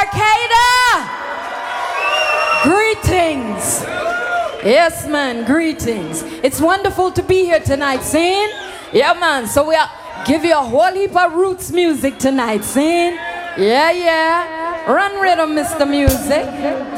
Arcada! Greetings. Yes, man, greetings. It's wonderful to be here tonight, sing. Yeah, man, so we are give you a whole heap of roots music tonight, sing. Yeah, yeah. Run rhythm, Mr. Music.